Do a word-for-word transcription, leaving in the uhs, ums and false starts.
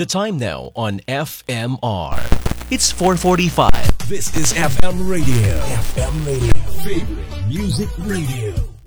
The time now on F M R. It's four forty-five. This is F M Radio. F M Radio. Favorite music radio.